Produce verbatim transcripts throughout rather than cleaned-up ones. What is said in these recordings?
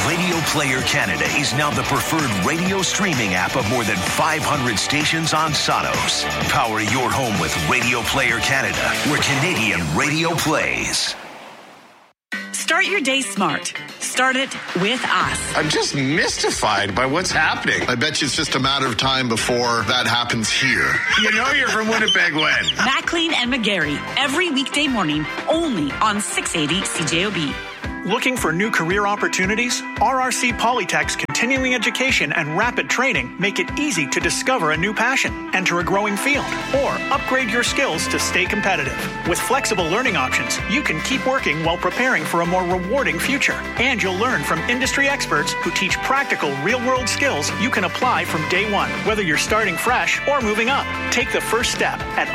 Radio Player Canada is now the preferred radio streaming app of more than five hundred stations on Sonos. Power your home with Radio Player Canada, where Canadian radio plays. Start your day smart. Start it with us. I'm just mystified by what's happening. I bet you it's just a matter of time before that happens here. You know you're from Winnipeg when? Maclean and McGarry, every weekday morning, only on six eighty C J O B. Looking for new career opportunities? R R C Polytech's continuing education and rapid training make it easy to discover a new passion, enter a growing field, or upgrade your skills to stay competitive. With flexible learning options, you can keep working while preparing for a more rewarding future. And you'll learn from industry experts who teach practical, real-world skills you can apply from day one, whether you're starting fresh or moving up. Take the first step at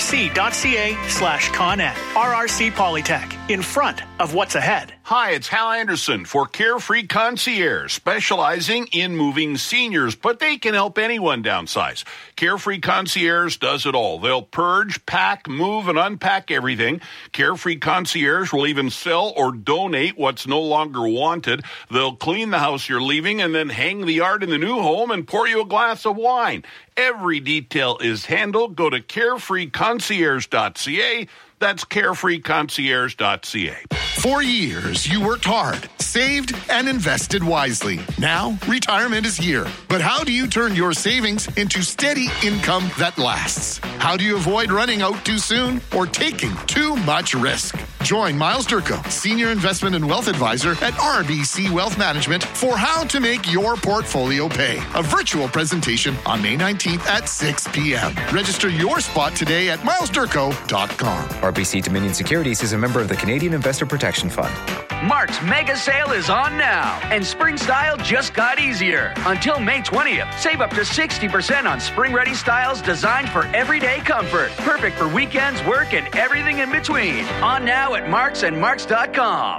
rrc.ca slash coned. R R C Polytech, in front of what's ahead. Hi, it's Hal Anderson for Carefree Concierge, specializing in moving seniors, but they can help anyone downsize. Carefree Concierge does it all. They'll purge, pack, move, and unpack everything. Carefree Concierge will even sell or donate what's no longer wanted. They'll clean the house you're leaving and then hang the art in the new home and pour you a glass of wine. Every detail is handled. Go to carefree concierge dot c a. That's carefree concierge dot c a. For years, you worked hard, saved, and invested wisely. Now, retirement is here. But how do you turn your savings into steady income that lasts? How do you avoid running out too soon or taking too much risk? Join Miles Durko, Senior Investment and Wealth Advisor at R B C Wealth Management, for How to Make Your Portfolio Pay. A virtual presentation on May nineteenth at six p.m. Register your spot today at miles durko dot com. R B C Dominion Securities is a member of the Canadian Investor Protection Fund. Mark's mega sale is on now, and spring style just got easier. Until May twentieth, save up to sixty percent on spring-ready styles designed for everyday comfort. Perfect for weekends, work, and everything in between. On now at marks and marks dot com.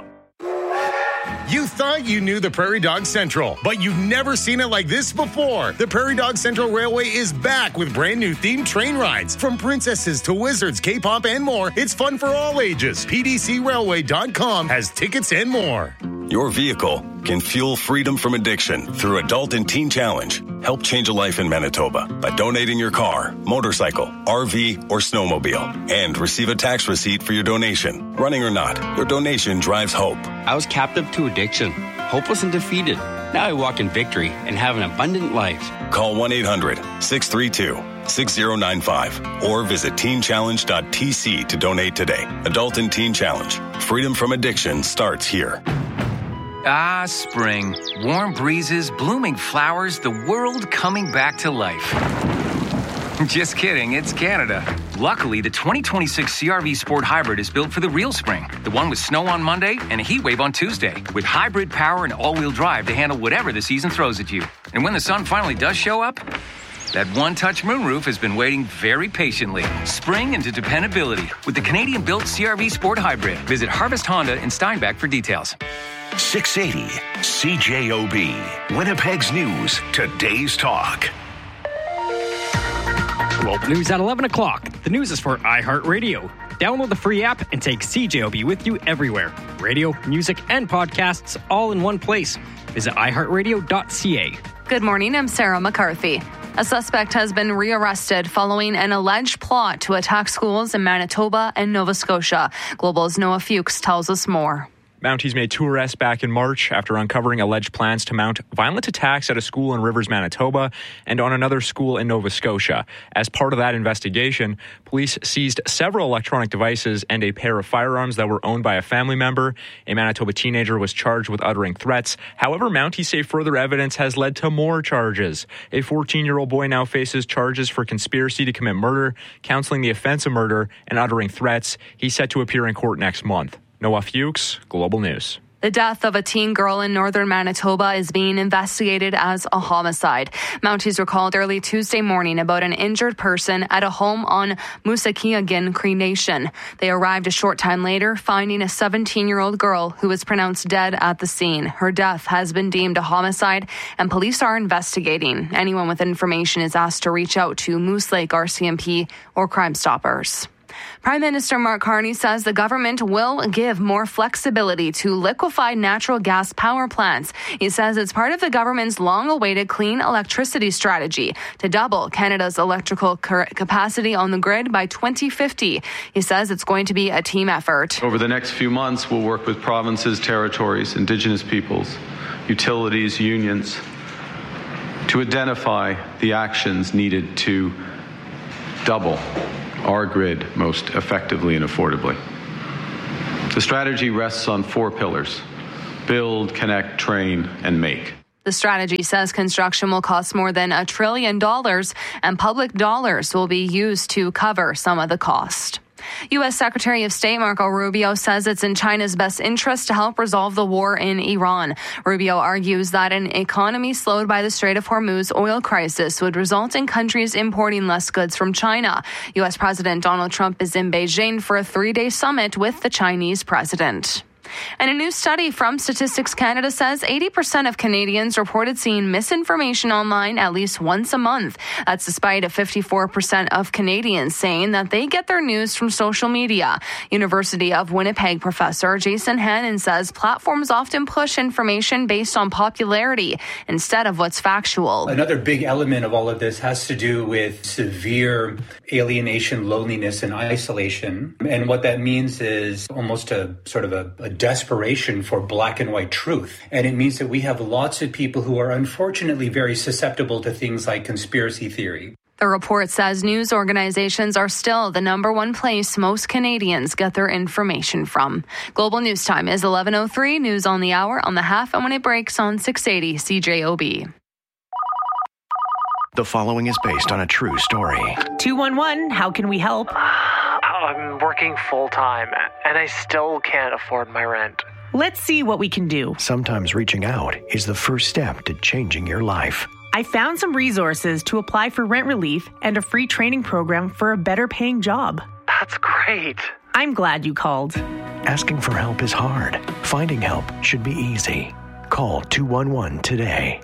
You thought you knew the Prairie Dog Central, but you've never seen it like this before. The Prairie Dog Central Railway is back with brand new themed train rides. From princesses to wizards, K-pop, and more, it's fun for all ages. P D C railway dot com has tickets and more. Your vehicle can fuel freedom from addiction through Adult and Teen Challenge. Help change a life in Manitoba by donating your car, motorcycle, R V, or snowmobile, and receive a tax receipt for your donation. Running or not, your donation drives hope. I was captive to addiction, hopeless and defeated. Now I walk in victory and have an abundant life. Call one eight hundred six three two six zero nine five or visit teen challenge dot t c to donate today. Adult and Teen Challenge. Freedom from addiction starts here. Ah, spring. Warm breezes, blooming flowers, the world coming back to life. Just kidding, it's Canada. Luckily, the twenty twenty-six C R V Sport Hybrid is built for the real spring. The one with snow on Monday and a heat wave on Tuesday. With hybrid power and all-wheel drive to handle whatever the season throws at you. And when the sun finally does show up, that one-touch moonroof has been waiting very patiently. Spring into dependability with the Canadian-built C R V Sport Hybrid. Visit Harvest Honda in Steinbach for details. six eighty C J O B. Winnipeg's News. Today's Talk. World News at eleven o'clock. The news is for iHeartRadio. Download the free app and take C J O B with you everywhere. Radio, music, and podcasts all in one place. Visit i heart radio dot c a. Good morning, I'm Sarah McCarthy. A suspect has been rearrested following an alleged plot to attack schools in Manitoba and Nova Scotia. Global's Noah Fuchs tells us more. Mounties made two arrests back in March after uncovering alleged plans to mount violent attacks at a school in Rivers, Manitoba, and on another school in Nova Scotia. As part of that investigation, police seized several electronic devices and a pair of firearms that were owned by a family member. A Manitoba teenager was charged with uttering threats. However, Mounties say further evidence has led to more charges. A fourteen-year-old boy now faces charges for conspiracy to commit murder, counseling the offense of murder, and uttering threats. He's set to appear in court next month. Noah Fuchs, Global News. The death of a teen girl in northern Manitoba is being investigated as a homicide. Mounties were called early Tuesday morning about an injured person at a home on Moosekeagin Cree Nation. They arrived a short time later, finding a seventeen-year-old girl who was pronounced dead at the scene. Her death has been deemed a homicide, and police are investigating. Anyone with information is asked to reach out to Moose Lake R C M P or Crime Stoppers. Prime Minister Mark Carney says the government will give more flexibility to liquefied natural gas power plants. He says it's part of the government's long-awaited clean electricity strategy to double Canada's electrical capacity on the grid by twenty fifty. He says it's going to be a team effort. Over the next few months, we'll work with provinces, territories, Indigenous peoples, utilities, unions, to identify the actions needed to double our grid most effectively and affordably. The strategy rests on four pillars: build, connect, train, and make. The strategy says construction will cost more than a trillion dollars, and public dollars will be used to cover some of the cost. U S. Secretary of State Marco Rubio says it's in China's best interest to help resolve the war in Iran. Rubio argues that an economy slowed by the Strait of Hormuz oil crisis would result in countries importing less goods from China. U S. President Donald Trump is in Beijing for a three-day summit with the Chinese president. And a new study from Statistics Canada says eighty percent of Canadians reported seeing misinformation online at least once a month. That's despite a fifty-four percent of Canadians saying that they get their news from social media. University of Winnipeg professor Jason Hannon says platforms often push information based on popularity instead of what's factual. Another big element of all of this has to do with severe alienation, loneliness, and isolation. And what that means is almost a sort of a, a desperation for black and white truth. And it means that we have lots of people who are unfortunately very susceptible to things like conspiracy theory. The report says news organizations are still the number one place most Canadians get their information from. Global News Time is eleven oh three, news on the hour, on the half, and when it breaks on six eighty C J O B. The following is based on a true story. two one one, how can we help? I'm working full-time, and I still can't afford my rent. Let's see what we can do. Sometimes reaching out is the first step to changing your life. I found some resources to apply for rent relief and a free training program for a better-paying job. That's great. I'm glad you called. Asking for help is hard. Finding help should be easy. Call two one one today.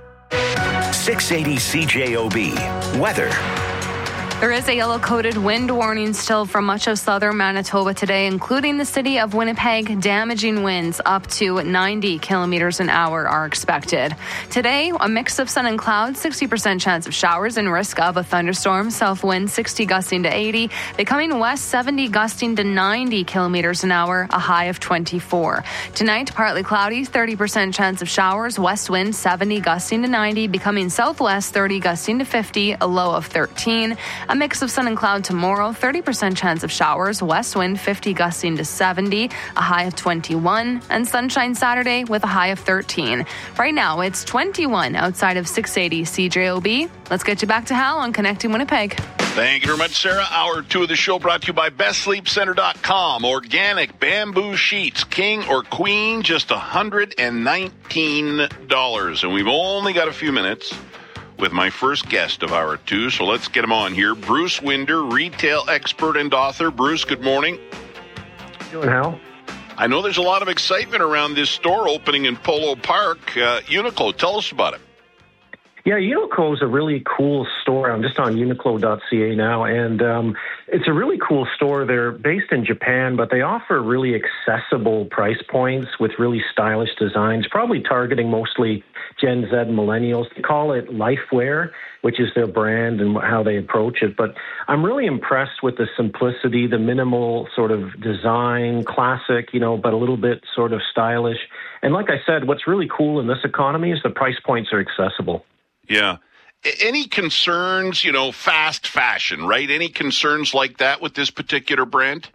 six eighty C J O B. Weather. There is a yellow-coated wind warning still for much of southern Manitoba today, including the city of Winnipeg. Damaging winds up to ninety kilometers an hour are expected. Today, a mix of sun and clouds, sixty percent chance of showers and risk of a thunderstorm. South wind sixty gusting to eighty. Becoming west seventy gusting to ninety kilometers an hour, a high of twenty-four. Tonight, partly cloudy, thirty percent chance of showers. West wind seventy gusting to ninety. Becoming southwest thirty gusting to fifty, a low of thirteen. A mix of sun and cloud tomorrow, thirty percent chance of showers, west wind fifty gusting to seventy, a high of twenty-one, and sunshine Saturday with a high of thirteen. Right now, it's twenty-one outside of six eighty C J O B. Let's get you back to Hal on Connecting Winnipeg. Thank you very much, Sarah. Hour two of the show brought to you by best sleep center dot com. Organic bamboo sheets, king or queen, just one hundred nineteen dollars. And we've only got a few minutes with my first guest of hour two, so let's get him on here. Bruce Winder, retail expert and author. Bruce, good morning. Doing Hal? I know there's a lot of excitement around this store opening in Polo Park. Uh, Uniqlo, tell us about it. Yeah, Uniqlo is a really cool store. I'm just on uniqlo dot c a now, and um, it's a really cool store. They're based in Japan, but they offer really accessible price points with really stylish designs, probably targeting mostly Gen Z and millennials. They call it Lifewear, which is their brand and how they approach it. But I'm really impressed with the simplicity, the minimal sort of design, classic, you know, but a little bit sort of stylish. And like I said, what's really cool in this economy is the price points are accessible. Yeah. Any concerns, you know, fast fashion, right? Any concerns like that with this particular brand?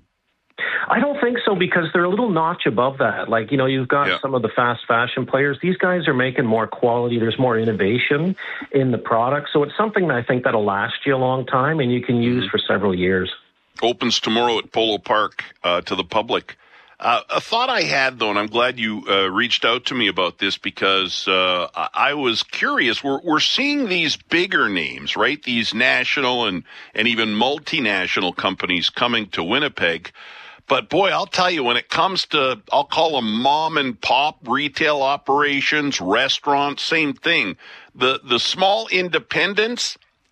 I don't think so, because they're a little notch above that. Like, you know, you've got yeah. some of the fast fashion players. These guys are making more quality. There's more innovation in the product. So it's something that I think that'll last you a long time and you can use mm-hmm. for several years. Opens tomorrow at Polo Park uh, to the public. Uh, a thought I had, though, and I'm glad you uh, reached out to me about this, because uh, I was curious. We're, we're seeing these bigger names, right? These national and, and even multinational companies coming to Winnipeg. But, boy, I'll tell you, when it comes to, I'll call them mom and pop retail operations, restaurants, same thing. The, the small independents,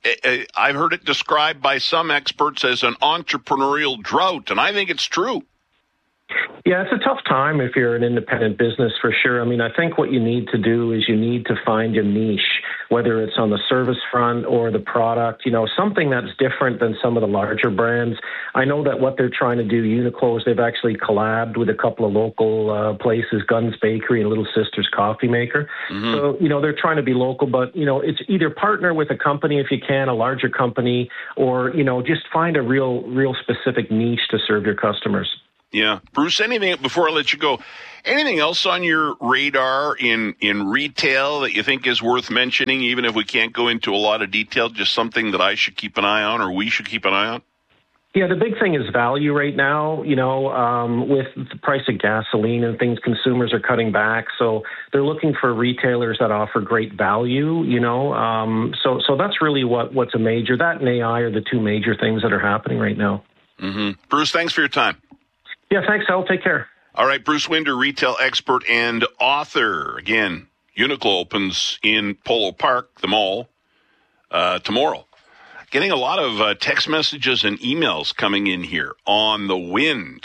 I've heard it described by some experts as an entrepreneurial drought, and I think it's true. Yeah, it's a tough time if you're an independent business for sure. I mean, I think what you need to do is you need to find your niche, whether it's on the service front or the product, you know, something that's different than some of the larger brands. I know that what they're trying to do, Uniqlo, is they've actually collabed with a couple of local uh, places, Guns Bakery and Little Sisters Coffee Maker. Mm-hmm. So, you know, they're trying to be local, but, you know, it's either partner with a company if you can, a larger company, or, you know, just find a real, real specific niche to serve your customers. Yeah. Bruce, anything, before I let you go, anything else on your radar in, in retail that you think is worth mentioning, even if we can't go into a lot of detail, just something that I should keep an eye on or we should keep an eye on? Yeah, the big thing is value right now. You know, um, with the price of gasoline and things, consumers are cutting back. So they're looking for retailers that offer great value, you know. Um, so so that's really what, what's a major. That and A I are the two major things that are happening right now. Mm-hmm. Bruce, thanks for your time. Yeah, thanks, Al. Take care. All right, Bruce Winder, retail expert and author. Again, Uniqlo opens in Polo Park, the mall, uh, tomorrow. Getting a lot of uh, text messages and emails coming in here on the wind.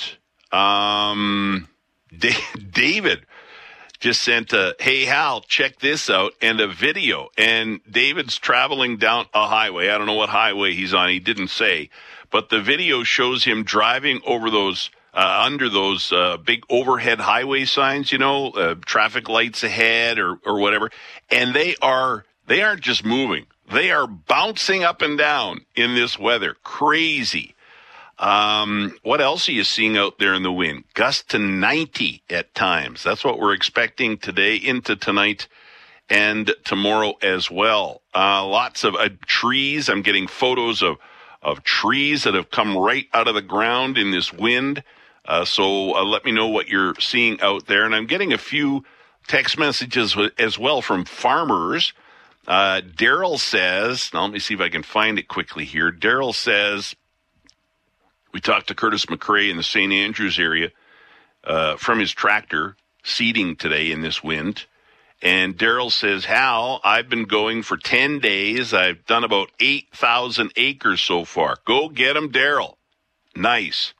Um, D- David just sent a, hey, Hal, check this out, and a video. And David's traveling down a highway. I don't know what highway he's on. He didn't say. But the video shows him driving over those Uh, under those uh, big overhead highway signs, you know, uh, traffic lights ahead or, or whatever. And they are, they aren't just moving. They are bouncing up and down in this weather. Crazy. Um, what else are you seeing out there in the wind? Gust to ninety at times. That's what we're expecting today into tonight and tomorrow as well. Uh, lots of uh, trees. I'm getting photos of, of trees that have come right out of the ground in this wind. Uh, so uh, let me know what you're seeing out there. And I'm getting a few text messages as well from farmers. Uh, Daryl says, now let me see if I can find it quickly here. Daryl says, we talked to Curtis McRae in the Saint Andrews area uh, from his tractor seeding today in this wind. And Daryl says, Hal, I've been going for ten days. I've done about eight thousand acres so far. Go get them, Daryl. Nice.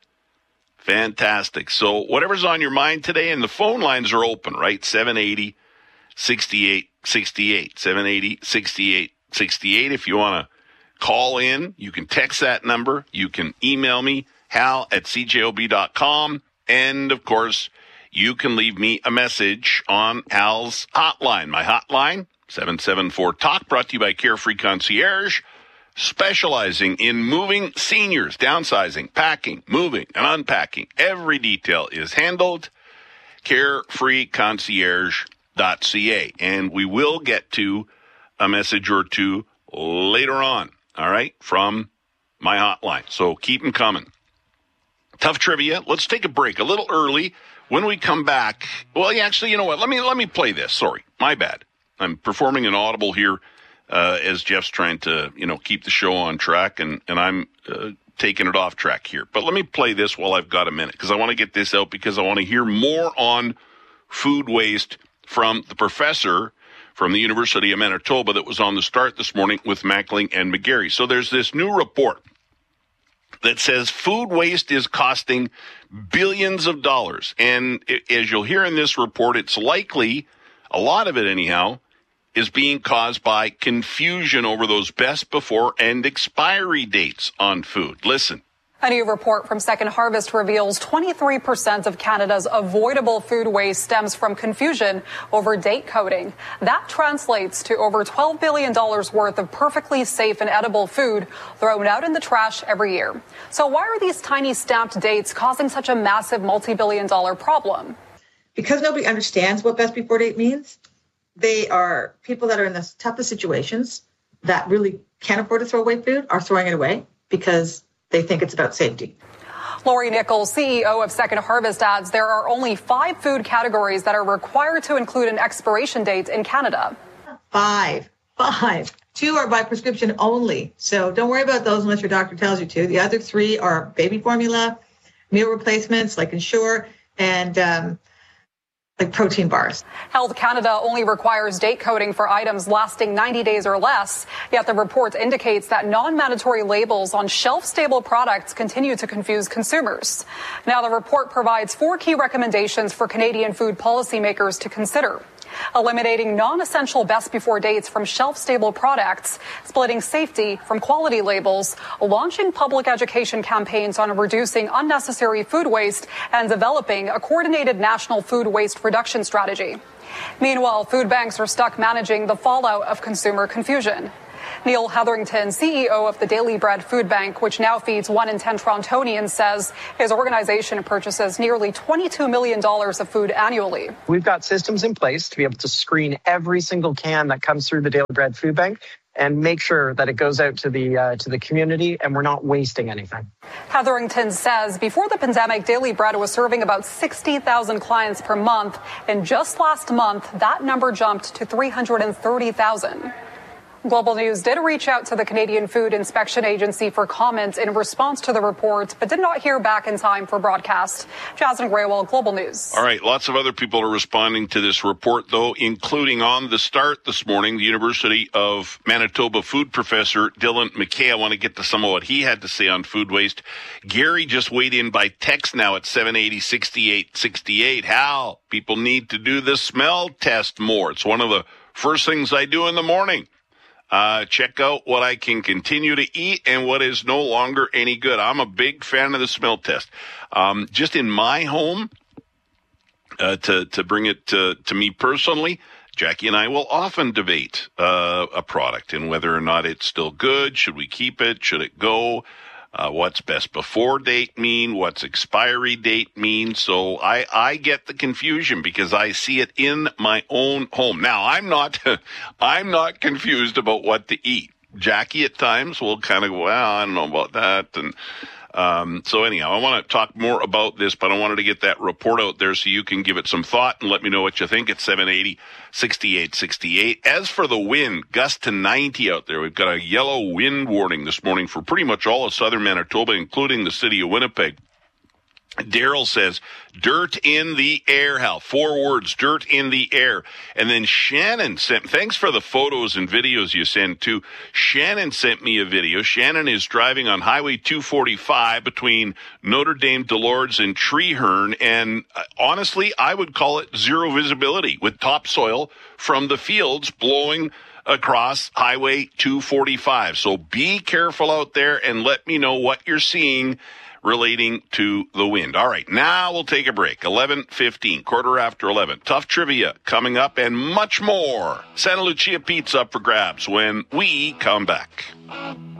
Fantastic. So whatever's on your mind today, and the phone lines are open, right? seven eighty, sixty-eight sixty-eight. seven eighty, sixty-eight sixty-eight. If you want to call in, you can text that number. You can email me, hal at c j o b dot com. And, of course, you can leave me a message on Hal's hotline. My hotline, seven seven four talk, brought to you by Carefree Concierge, specializing in moving seniors, downsizing, packing, moving, and unpacking. Every detail is handled. carefree concierge dot c a. And we will get to a message or two later on, all right, from my hotline. So keep them coming. Tough trivia. Let's take a break a little early. When we come back, well, yeah, actually, you know what? Let me let me play this. Sorry, my bad. I'm performing an audible here uh, as Jeff's trying to, you know, keep the show on track, and and I'm uh, taking it off track here. But let me play this while I've got a minute, because I want to get this out, because I want to hear more on food waste from the professor from the University of Manitoba that was on the start this morning with Mackling and McGarry. So there's this new report that says food waste is costing billions of dollars. And as you'll hear in this report, it's likely, a lot of it anyhow, is being caused by confusion over those best before and expiry dates on food. Listen. A new report from Second Harvest reveals twenty-three percent of Canada's avoidable food waste stems from confusion over date coding. That translates to over twelve billion dollars worth of perfectly safe and edible food thrown out in the trash every year. So why are these tiny stamped dates causing such a massive multi-billion dollar problem? Because nobody understands what best before date means. They are people that are in the toughest situations that really can't afford to throw away food are throwing it away because they think it's about safety. Lori Nichols, C E O of Second Harvest, adds there are only five food categories that are required to include an expiration date in Canada. Five. Five. Two are by prescription only. So don't worry about those unless your doctor tells you to. The other three are baby formula, meal replacements like Ensure, and um, like protein bars. Health Canada only requires date coding for items lasting ninety days or less, yet the report indicates that non-mandatory labels on shelf-stable products continue to confuse consumers. Now, the report provides four key recommendations for Canadian food policymakers to consider: eliminating non-essential best before dates from shelf-stable products, splitting safety from quality labels, launching public education campaigns on reducing unnecessary food waste, and developing a coordinated national food waste reduction strategy. Meanwhile, food banks are stuck managing the fallout of consumer confusion. Neil Hetherington, C E O of the Daily Bread Food Bank, which now feeds one in ten Torontonians, says his organization purchases nearly twenty-two million dollars of food annually. We've got systems in place to be able to screen every single can that comes through the Daily Bread Food Bank and make sure that it goes out to the uh, to the community and we're not wasting anything. Hetherington says before the pandemic, Daily Bread was serving about sixty thousand clients per month, and just last month, that number jumped to three hundred thirty thousand. Global News did reach out to the Canadian Food Inspection Agency for comment in response to the report, but did not hear back in time for broadcast. Jasmine Graywell, Global News. All right, lots of other people are responding to this report, though, including on the start this morning, the University of Manitoba food professor Dylan McKay. I want to get to some of what he had to say on food waste. Gary just weighed in by text now at seven eighty, sixty-eight sixty-eight. Hal, people need to do the smell test more. It's one of the first things I do in the morning. Uh, check out what I can continue to eat and what is no longer any good. I'm a big fan of the smell test. Um, just in my home, uh, to, to bring it to, to me personally, Jackie and I will often debate, uh, a product and whether or not it's still good. Should we keep it? Should it go? Uh, what's best before date mean? What's expiry date mean? So I, I get the confusion because I see it in my own home. Now, I'm not, I'm not confused about what to eat. Jackie at times will kind of go, well, I don't know about that. And, um, so anyhow, I want to talk more about this, but I wanted to get that report out there so you can give it some thought and let me know what you think at seven eighty, sixty-eight sixty-eight. As for the wind, gust to ninety out there. We've got a yellow wind warning this morning for pretty much all of southern Manitoba, including the city of Winnipeg. Daryl says, dirt in the air, Hal. Four words, dirt in the air. And then Shannon sent, thanks for the photos and videos you send too. Shannon sent me a video. Shannon is driving on Highway two forty-five between Notre Dame, Delordes, and Treeherne. And uh, honestly, I would call it zero visibility with topsoil from the fields blowing across Highway two forty-five. So be careful out there and let me know what you're seeing relating to the wind. All right, now we'll take a break. eleven fifteen, quarter after eleven. Tough trivia coming up and much more. Santa Lucia Pizza up for grabs when we come back.